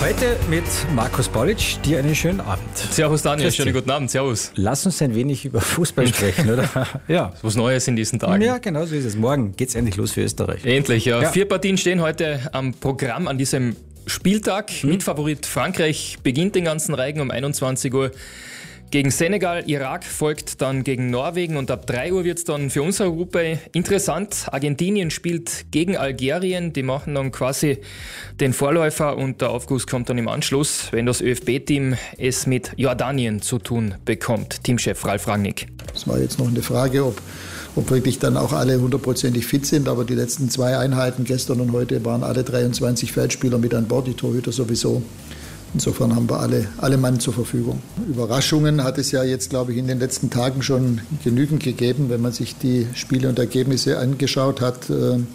Heute mit Markus Baulic, dir einen schönen Abend. Servus Daniel, schönen guten Abend, servus. Lass uns ein wenig über Fußball sprechen, oder? Ja. Was Neues in diesen Tagen. Ja, genau so ist es. Morgen geht's endlich los für Österreich. Endlich, ja. 4 Partien stehen heute am Programm an diesem Spieltag. Mitfavorit Frankreich beginnt den ganzen Reigen um 21 Uhr. Gegen Senegal, Irak folgt dann gegen Norwegen und ab 3 Uhr wird es dann für unsere Gruppe interessant. Argentinien spielt gegen Algerien, die machen dann quasi den Vorläufer und der Aufguss kommt dann im Anschluss, wenn das ÖFB-Team es mit Jordanien zu tun bekommt. Teamchef Ralf Rangnick. Es war jetzt noch eine Frage, ob wirklich dann auch alle 100% fit sind, aber die letzten 2 Einheiten, gestern und heute, waren alle 23 Feldspieler mit an Bord, die Torhüter sowieso. Insofern haben wir alle Mann zur Verfügung. Überraschungen hat es ja jetzt, glaube ich, in den letzten Tagen schon genügend gegeben, wenn man sich die Spiele und Ergebnisse angeschaut hat.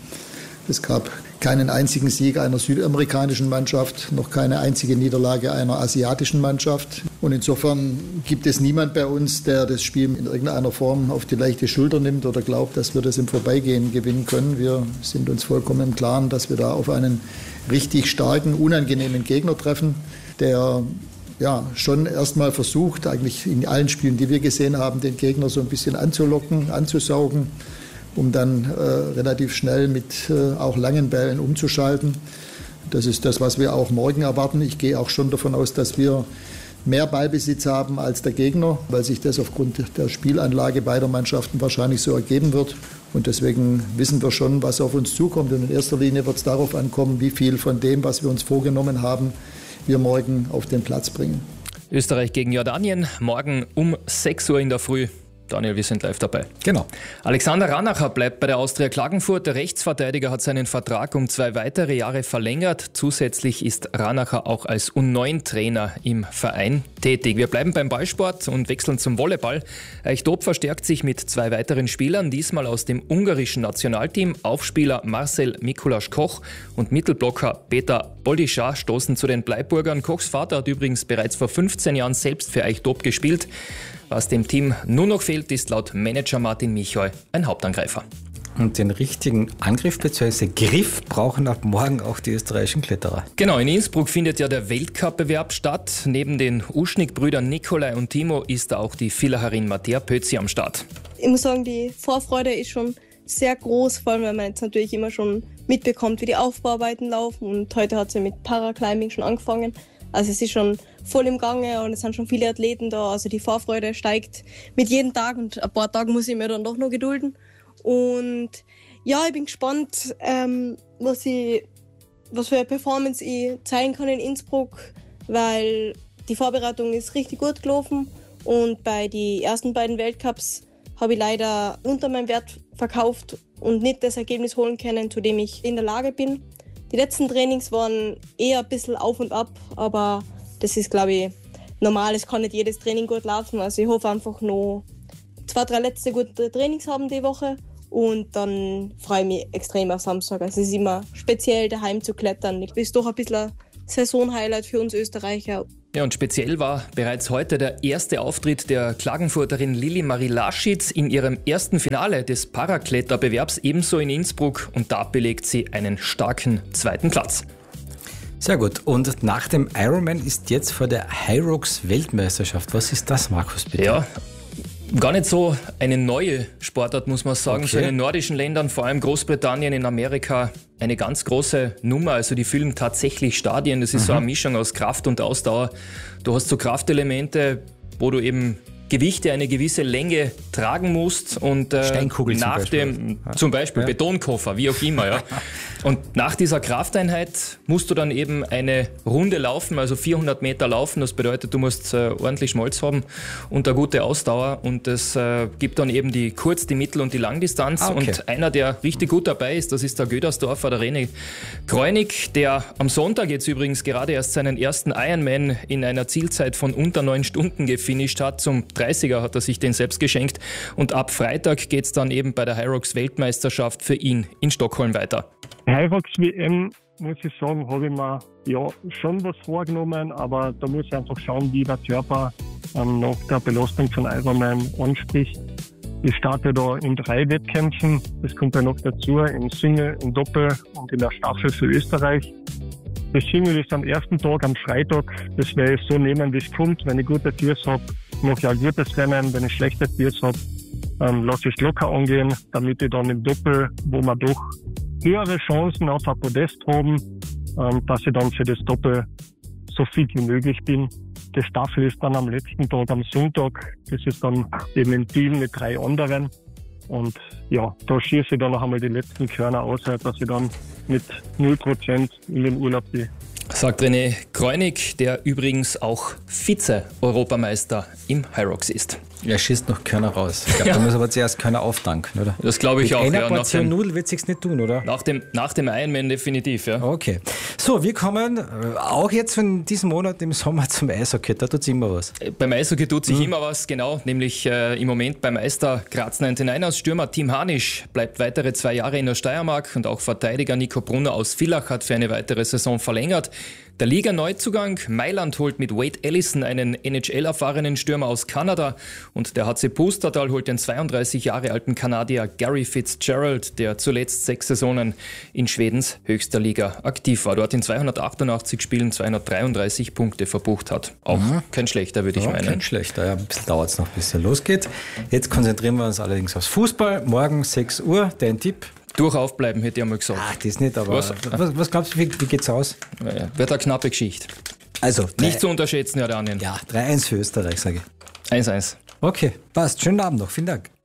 Es gab keinen einzigen Sieg einer südamerikanischen Mannschaft, noch keine einzige Niederlage einer asiatischen Mannschaft. Und insofern gibt es niemand bei uns, der das Spiel in irgendeiner Form auf die leichte Schulter nimmt oder glaubt, dass wir das im Vorbeigehen gewinnen können. Wir sind uns vollkommen im Klaren, dass wir da auf einen richtig starken, unangenehmen Gegner treffen, der ja schon erstmal versucht, eigentlich in allen Spielen, die wir gesehen haben, den Gegner so ein bisschen anzulocken, anzusaugen, um dann relativ schnell mit auch langen Bällen umzuschalten. Das ist das, was wir auch morgen erwarten. Ich gehe auch schon davon aus, dass wir mehr Ballbesitz haben als der Gegner, weil sich das aufgrund der Spielanlage beider Mannschaften wahrscheinlich so ergeben wird. Und deswegen wissen wir schon, was auf uns zukommt. Und in erster Linie wird es darauf ankommen, wie viel von dem, was wir uns vorgenommen haben, wir morgen auf den Platz bringen. Österreich gegen Jordanien, morgen um 6 Uhr in der Früh. Daniel, wir sind live dabei. Genau. Alexander Ranacher bleibt bei der Austria Klagenfurt. Der Rechtsverteidiger hat seinen Vertrag um 2 weitere Jahre verlängert. Zusätzlich ist Ranacher auch als U9-Trainer im Verein tätig. Wir bleiben beim Ballsport und wechseln zum Volleyball. Eichtop verstärkt sich mit 2 weiteren Spielern, diesmal aus dem ungarischen Nationalteam. Aufspieler Marcel Mikuláš-Koch und Mittelblocker Peter Boldischar stoßen zu den Bleiburgern. Kochs Vater hat übrigens bereits vor 15 Jahren selbst für Eichtop gespielt. Was dem Team nur noch fehlt, ist laut Manager Martin Michal ein Hauptangreifer. Und den richtigen Angriff bzw. Griff brauchen ab morgen auch die österreichischen Kletterer. Genau, in Innsbruck findet ja der Weltcup-Bewerb statt. Neben den Uschnik-Brüdern Nikolai und Timo ist da auch die Villacherin Mattea Pötzi am Start. Ich muss sagen, die Vorfreude ist schon sehr groß, vor allem weil man jetzt natürlich immer schon mitbekommt, wie die Aufbauarbeiten laufen. Und heute hat sie mit Paraclimbing schon angefangen. Also es ist schon voll im Gange und es sind schon viele Athleten da. Also die Vorfreude steigt mit jedem Tag und ein paar Tage muss ich mir dann doch noch gedulden. Und ja, ich bin gespannt, was für eine Performance ich zeigen kann in Innsbruck, weil die Vorbereitung ist richtig gut gelaufen und bei den ersten beiden Weltcups habe ich leider unter meinem Wert verkauft und nicht das Ergebnis holen können, zu dem ich in der Lage bin. Die letzten Trainings waren eher ein bisschen auf und ab, aber das ist, glaube ich, normal. Es kann nicht jedes Training gut laufen. Also ich hoffe einfach noch 2, 3 letzte gute Trainings haben die Woche und dann freue ich mich extrem auf Samstag. Also es ist immer speziell, daheim zu klettern. Das ist doch ein bisschen ein Saisonhighlight für uns Österreicher. Ja, und speziell war bereits heute der erste Auftritt der Klagenfurterin Lili Marie Laschitz in ihrem ersten Finale des Parakletterbewerbs, ebenso in Innsbruck, und da belegt sie einen starken 2. Platz. Sehr gut. Und nach dem Ironman ist jetzt vor der Hyrox Weltmeisterschaft. Was ist das, Markus, bitte? Ja, gar nicht so eine neue Sportart, muss man sagen. Okay. So in den nordischen Ländern, vor allem Großbritannien, in Amerika, eine ganz große Nummer. Also die füllen tatsächlich Stadien. Das ist so eine Mischung aus Kraft und Ausdauer. Du hast so Kraftelemente, wo du eben Gewichte eine gewisse Länge tragen musst und Steinkugel nach zum Beispiel Betonkoffer, wie auch immer. Ja. Und nach dieser Krafteinheit musst du dann eben eine Runde laufen, also 400 Meter laufen. Das bedeutet, du musst ordentlich Schmalz haben und eine gute Ausdauer. Und das gibt dann eben die Kurz-, die Mittel- und die Langdistanz. Okay. Und einer, der richtig gut dabei ist, das ist der Gödersdorfer, der René Kreunig, der am Sonntag jetzt übrigens gerade erst seinen ersten Ironman in einer Zielzeit von unter 9 Stunden gefinisht hat. Zum 30er hat er sich den selbst geschenkt. Und ab Freitag geht es dann eben bei der Hyrox Weltmeisterschaft für ihn in Stockholm weiter. Hyrox WM, muss ich sagen, habe ich mir ja schon was vorgenommen, aber da muss ich einfach schauen, wie der Körper nach der Belastung von Ironman anspricht. Ich starte da in 3 Wettkämpfen, das kommt ja noch dazu, im Single, im Doppel und in der Staffel für Österreich. Das Single ist am ersten Tag, am Freitag. Das werde ich so nehmen, wie es kommt. Wenn ich gute Tiers habe, mache ich ein gutes Rennen. Wenn ich schlechte Tiers habe, lasse ich es locker angehen, damit ich dann im Doppel, wo wir doch höhere Chancen auf ein Podest haben, dass ich dann für das Doppel so fit wie möglich bin. Das Staffel ist dann am letzten Tag, am Sonntag. Das ist dann eben im Team mit 3 anderen. Und ja, da schieße ich dann noch einmal die letzten Körner aus, dass ich dann mit 0% in den Urlaub gehe. Sagt René Kreunig, der übrigens auch Vize-Europameister im Hyrox ist. Er schießt noch Körner raus. Ich glaube, da muss aber zuerst Körner auftanken, oder? Das glaube ich mit auch. Einer ja, Portion Nudel wird es sich nicht tun, oder? Nach dem Ironman definitiv, ja. Okay. So, wir kommen auch jetzt in diesem Monat im Sommer zum Eishockey. Da tut es immer was. Beim Eishockey tut sich immer was, genau. Nämlich im Moment beim Meister Graz 99ers. Stürmer Tim Hanisch bleibt weitere 2 Jahre in der Steiermark und auch Verteidiger Nico Brunner aus Villach hat für eine weitere Saison verlängert. Der Liga-Neuzugang Mailand holt mit Wade Ellison einen NHL-erfahrenen Stürmer aus Kanada und der HC Pustertal holt den 32 Jahre alten Kanadier Gary Fitzgerald, der zuletzt 6 Saisonen in Schwedens höchster Liga aktiv war. Dort in 288 Spielen 233 Punkte verbucht hat. Auch kein schlechter, würde ich meinen. Kein schlechter, ja. Ein bisschen dauert es noch, bis er losgeht. Jetzt konzentrieren wir uns allerdings aufs Fußball. Morgen 6 Uhr, dein Tipp? Durchauf bleiben, hätte ich einmal gesagt. Ach, das nicht, aber was glaubst du, wie geht's aus? Ja, wird eine knappe Geschichte. Also, nicht zu unterschätzen, ja, Daniel. Ja, 3-1 für Österreich, sage ich. 1-1. Okay, passt. Schönen Abend noch. Vielen Dank.